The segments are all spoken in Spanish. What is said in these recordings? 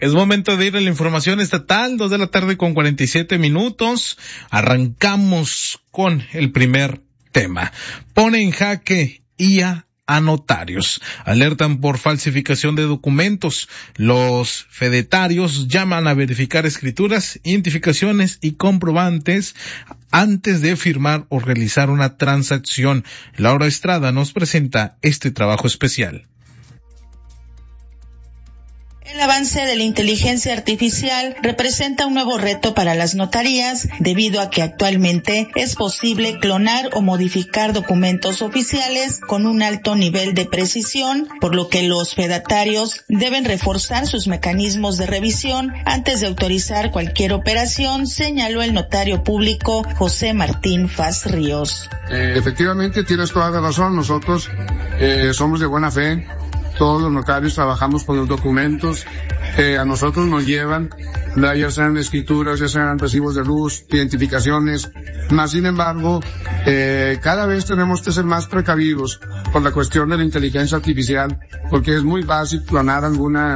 Es momento de ir a la información estatal, 2:47 p.m. Arrancamos con el primer tema. Pone en jaque IA a notarios. Alertan por falsificación de documentos. Los fedatarios llaman a verificar escrituras, identificaciones y comprobantes antes de firmar o realizar una transacción. Laura Estrada nos presenta este trabajo especial. El avance de la inteligencia artificial representa un nuevo reto para las notarías, debido a que actualmente es posible clonar o modificar documentos oficiales con un alto nivel de precisión, por lo que los fedatarios deben reforzar sus mecanismos de revisión antes de autorizar cualquier operación, señaló el notario público José Martín Faz Ríos. Efectivamente, tienes toda la razón. Nosotros somos de buena fe. Todos los notarios trabajamos con los documentos, a nosotros nos llevan, ya sean escrituras, ya sean recibos de luz, identificaciones, más sin embargo, cada vez tenemos que ser más precavidos con la cuestión de la inteligencia artificial, porque es muy fácil clonar alguna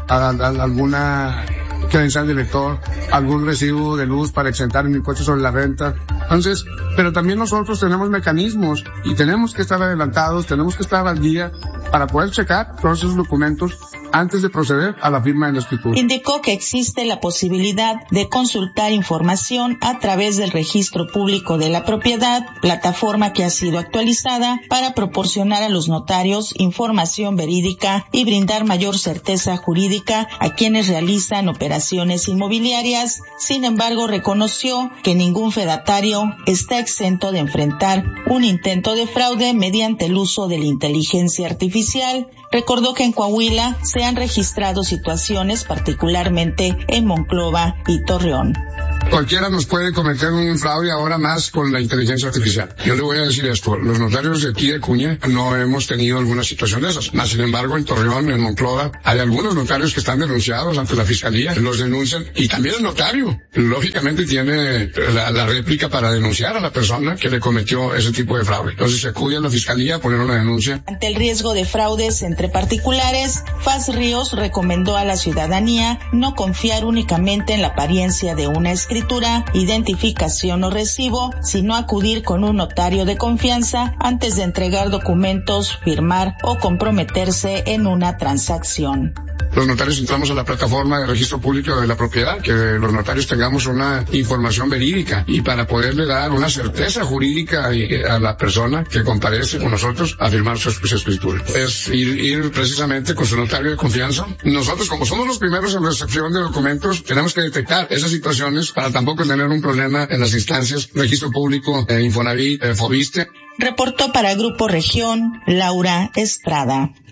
credencial de lector, algún recibo de luz para exentar el impuesto sobre la renta. Entonces, pero también nosotros tenemos mecanismos y tenemos que estar adelantados, tenemos que estar al día para poder checar todos esos documentos antes de proceder a la firma de la escritura. Indicó que existe la posibilidad de consultar información a través del Registro Público de la Propiedad, plataforma que ha sido actualizada para proporcionar a los notarios información verídica y brindar mayor certeza jurídica a quienes realizan operaciones inmobiliarias. Sin embargo, reconoció que ningún fedatario está exento de enfrentar un intento de fraude mediante el uso de la inteligencia artificial. Recordó que en Coahuila se han registrado situaciones, particularmente en Monclova y Torreón. Cualquiera nos puede cometer un fraude, ahora más con la inteligencia artificial. Yo le voy a decir esto, los notarios de aquí de Cuña no hemos tenido alguna situación de esas. Más sin embargo, en Torreón, en Monclova, hay algunos notarios que están denunciados ante la fiscalía, los denuncian, y también el notario, lógicamente tiene la réplica para denunciar a la persona que le cometió ese tipo de fraude. Entonces se acude a la fiscalía a poner una denuncia. Ante el riesgo de fraudes entre particulares, Faz Ríos recomendó a la ciudadanía no confiar únicamente en la apariencia de una escritura, identificación o recibo, sino acudir con un notario de confianza antes de entregar documentos, firmar o comprometerse en una transacción. Los notarios entramos a la plataforma de Registro Público de la Propiedad, que los notarios tengamos una información verídica y para poderle dar una certeza jurídica a la persona que comparece con nosotros a firmar su escritura. Es ir precisamente con su notario de confianza. Nosotros, como somos los primeros en recepción de documentos, tenemos que detectar esas situaciones para tampoco tener un problema en las instancias Registro Público, Infonavit, Fobiste. Reportó para Grupo Región, Laura Estrada.